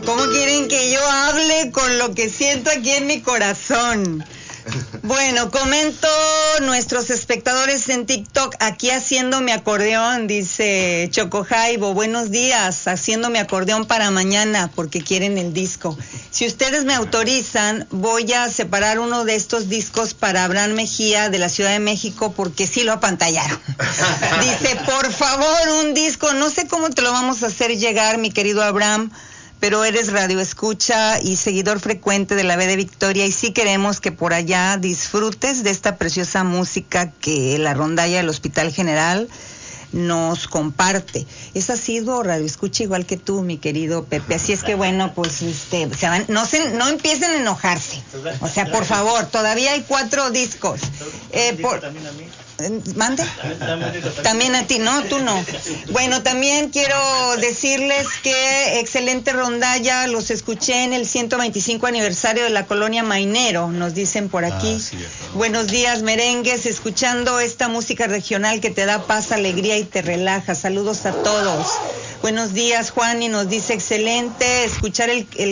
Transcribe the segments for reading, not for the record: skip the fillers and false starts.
¿Cómo quieren que yo hable con lo que siento aquí en mi corazón? Bueno, comento nuestros espectadores en TikTok, aquí haciendo mi acordeón, dice Choco Jaibo, buenos días, haciendo mi acordeón para mañana, porque quieren el disco. Si ustedes me autorizan, voy a separar uno de estos discos para Abraham Mejía de la Ciudad de México, porque sí lo apantallaron. Dice, por favor, un disco, no sé cómo te lo vamos a hacer llegar, mi querido Abraham, pero eres radioescucha y seguidor frecuente de la B de Victoria y sí queremos que por allá disfrutes de esta preciosa música que la rondalla del Hospital General nos comparte. Es sido radioescucha igual que tú, mi querido Pepe, así es que bueno, pues no empiecen a enojarse, o sea, por favor, todavía hay 4 discos. También a mí. ¿Mande? También a ti, no, tú no. Bueno, también quiero decirles que excelente rondalla, los escuché en el 125 aniversario de la colonia Mainero, nos dicen por aquí. Buenos días, merengues, escuchando esta música regional que te da paz, alegría y te relaja. Saludos a todos. Buenos días, Juan, y nos dice excelente escuchar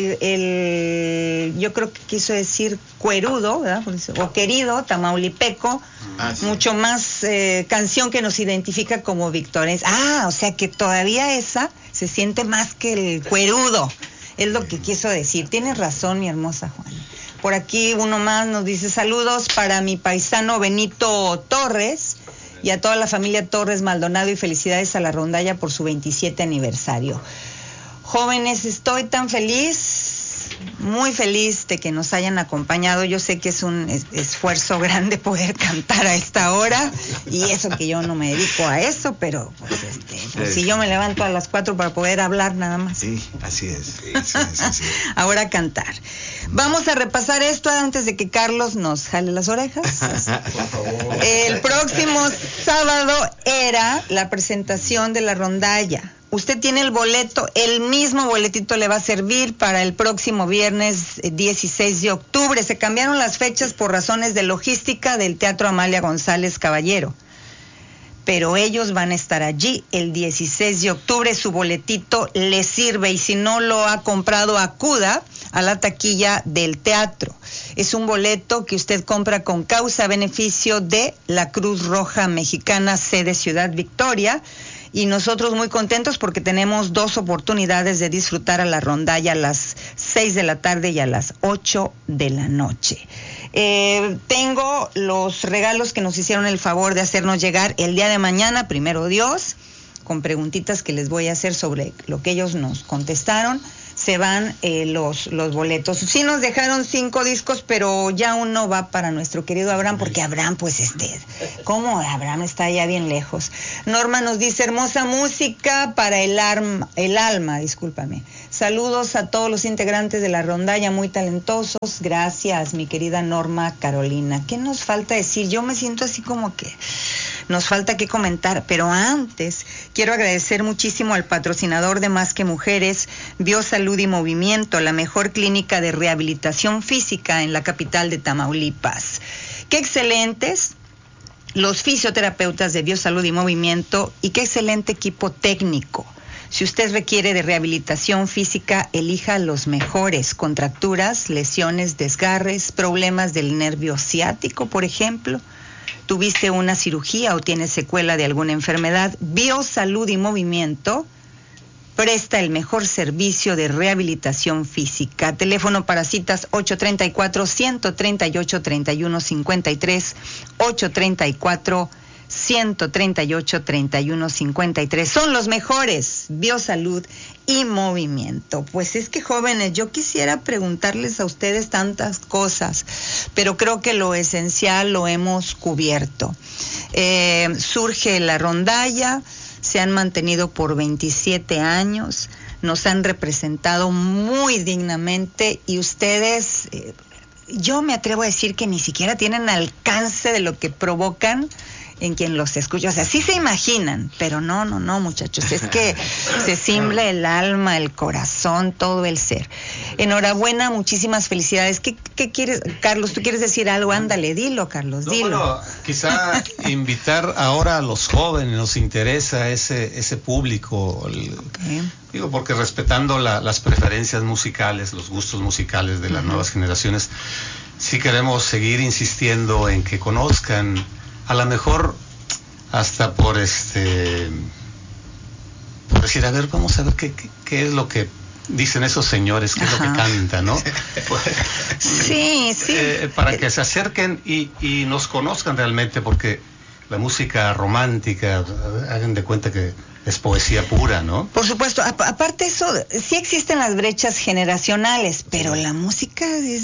el yo creo que quiso decir cuerudo, ¿verdad? O querido, tamaulipeco, mucho más canción que nos identifica como victores. O sea que todavía esa se siente más que el cuerudo, es lo que quiso decir. Tienes razón, mi hermosa Juan. Por aquí uno más nos dice saludos para mi paisano Benito Torres y a toda la familia Torres Maldonado y felicidades a la rondalla por su 27 aniversario. Jóvenes, estoy tan feliz, muy feliz de que nos hayan acompañado. Yo sé que es un esfuerzo grande poder cantar a esta hora y eso que yo no me dedico a eso, pero pues si yo me levanto a las 4 para poder hablar nada más. Sí, así es. Sí. Ahora cantar. Vamos a repasar esto antes de que Carlos nos jale las orejas. Por favor. El próximo sábado era la presentación de la rondalla. Usted tiene el boleto, el mismo boletito le va a servir para el próximo viernes 16 de octubre. Se cambiaron las fechas por razones de logística del Teatro Amalia González Caballero. Pero ellos van a estar allí el 16 de octubre, su boletito le sirve y si no lo ha comprado, acuda a la taquilla del teatro. Es un boleto que usted compra con causa a beneficio de la Cruz Roja Mexicana, sede Ciudad Victoria. Y nosotros muy contentos porque tenemos 2 oportunidades de disfrutar a la rondalla a las 6 de la tarde y a las 8 de la noche. Tengo los regalos que nos hicieron el favor de hacernos llegar el día de mañana, primero Dios, con preguntitas que les voy a hacer sobre lo que ellos nos contestaron. Se van los boletos. Sí nos dejaron 5 discos, pero ya uno va para nuestro querido Abraham, porque Abraham, pues ¿cómo? Abraham está allá bien lejos. Norma nos dice, hermosa música para el alma, discúlpame. Saludos a todos los integrantes de la rondalla, muy talentosos. Gracias, mi querida Norma Carolina. ¿Qué nos falta decir? Yo me siento así como que nos falta que comentar, pero antes quiero agradecer muchísimo al patrocinador de Más que Mujeres, Biosalud y Movimiento, la mejor clínica de rehabilitación física en la capital de Tamaulipas. ¡Qué excelentes! Los fisioterapeutas de Biosalud y Movimiento y qué excelente equipo técnico. Si usted requiere de rehabilitación física, elija los mejores. Contracturas, lesiones, desgarres, problemas del nervio ciático, por ejemplo. ¿Tuviste una cirugía o tienes secuela de alguna enfermedad? Biosalud y Movimiento presta el mejor servicio de rehabilitación física. Teléfono para citas 834-138-3153, 834-138-3153. Son los mejores, Biosalud y Movimiento. Pues es que, jóvenes, yo quisiera preguntarles a ustedes tantas cosas, pero creo que lo esencial lo hemos cubierto. Surge la rondalla, se han mantenido por 27 años, nos han representado muy dignamente y ustedes, yo me atrevo a decir que ni siquiera tienen alcance de lo que provocan en quien los escucha. O sea, sí se imaginan, pero no, muchachos. Es que se cimbra el alma, el corazón, todo el ser. Enhorabuena, muchísimas felicidades. ¿Qué quieres, Carlos? ¿Tú quieres decir algo? Ándale, dilo, Carlos, dilo. Bueno, quizá invitar ahora a los jóvenes, nos interesa ese público. Digo, porque respetando las preferencias musicales, los gustos musicales de las nuevas generaciones, sí queremos seguir insistiendo en que conozcan, a lo mejor hasta por decir, a ver, vamos a ver qué es lo que dicen esos señores, qué es lo que cantan, ¿no? Sí. Para que se acerquen y nos conozcan realmente, porque la música romántica, hagan de cuenta que es poesía pura, ¿no? Por supuesto, aparte eso, sí existen las brechas generacionales, pero la música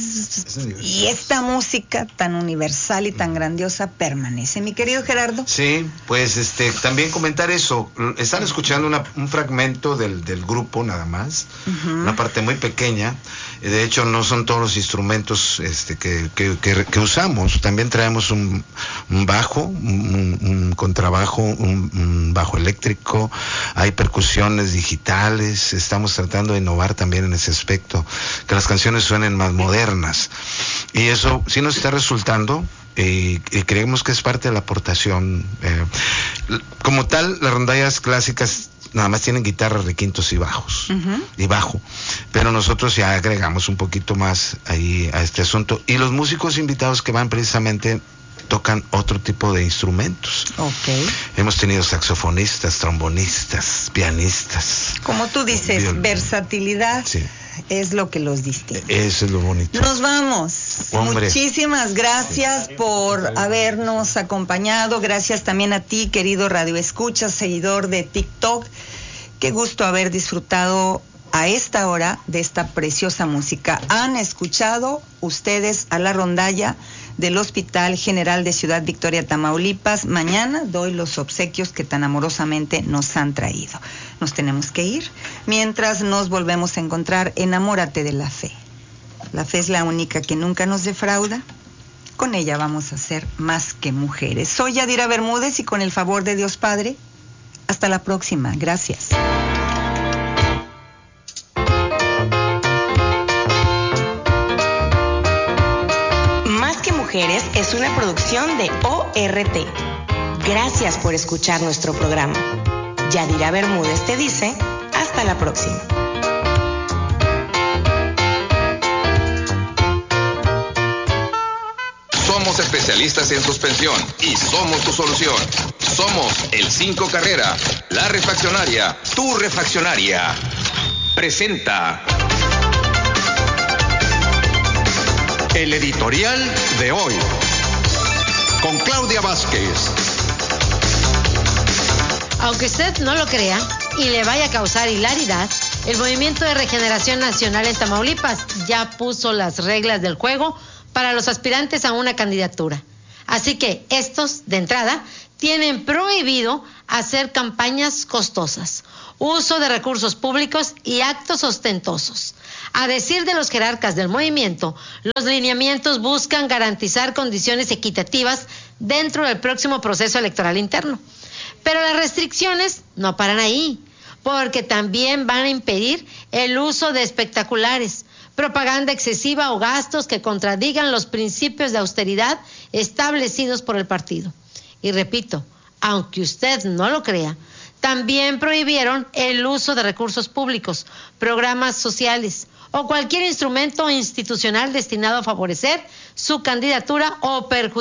y esta música tan universal y tan grandiosa permanece. Mi querido Gerardo. Sí, pues también comentar eso. Están escuchando un fragmento del grupo nada más, una parte muy pequeña. De hecho, no son todos los instrumentos que usamos. También traemos un bajo, un contrabajo, un bajo eléctrico. Hay percusiones digitales. Estamos tratando de innovar también en ese aspecto, que las canciones suenen más modernas, y eso sí nos está resultando, y creemos que es parte de la aportación. Como tal, las rondallas clásicas nada más tienen guitarras, requintos y bajos, y bajo, pero nosotros ya agregamos un poquito más ahí a este asunto, y los músicos invitados que van precisamente tocan otro tipo de instrumentos. Okay. Hemos tenido saxofonistas, trombonistas, pianistas. Como tú dices, versatilidad. Sí. Es lo que los distingue. Eso es lo bonito. Nos vamos. Hombre. Muchísimas gracias por habernos acompañado. Gracias también a ti, querido Radio Escucha, seguidor de TikTok. Qué gusto haber disfrutado a esta hora de esta preciosa música. Han escuchado ustedes a la rondalla del Hospital General de Ciudad Victoria, Tamaulipas. Mañana doy los obsequios que tan amorosamente nos han traído. Nos tenemos que ir. Mientras nos volvemos a encontrar, enamórate de la fe. La fe es la única que nunca nos defrauda. Con ella vamos a ser más que mujeres. Soy Yadira Bermúdez y con el favor de Dios Padre, hasta la próxima. Gracias. Es una producción de ORT. Gracias por escuchar nuestro programa. Yadira Bermúdez te dice, hasta la próxima. Somos especialistas en suspensión y somos tu solución. Somos el 5 Carrera, la refaccionaria, tu refaccionaria. Presenta el editorial de hoy, con Claudia Vázquez. Aunque usted no lo crea y le vaya a causar hilaridad, el Movimiento de Regeneración Nacional en Tamaulipas ya puso las reglas del juego para los aspirantes a una candidatura. Así que estos, de entrada, tienen prohibido hacer campañas costosas, uso de recursos públicos y actos ostentosos. A decir de los jerarcas del movimiento, los lineamientos buscan garantizar condiciones equitativas dentro del próximo proceso electoral interno. Pero las restricciones no paran ahí, porque también van a impedir el uso de espectaculares, propaganda excesiva o gastos que contradigan los principios de austeridad establecidos por el partido. Y repito, aunque usted no lo crea, también prohibieron el uso de recursos públicos, programas sociales o cualquier instrumento institucional destinado a favorecer su candidatura o perjudicar